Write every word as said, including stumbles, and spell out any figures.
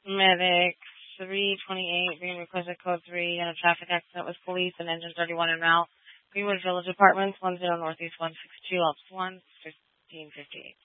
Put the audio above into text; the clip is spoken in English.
Medic three twenty-eight, being requested code three in a traffic accident with police and engine thirty-one en route. Greenwood Village Apartments, one zero Northeast one six two, Ops one, fifteen fifty-eight.